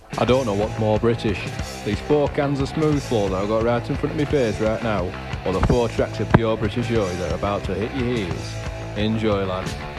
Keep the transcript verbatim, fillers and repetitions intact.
I don't know what's more British, these four cans of smooth flow that I've got right in front of my face right now, or the four tracks of pure British joy that are about to hit your ears. Enjoy, lads.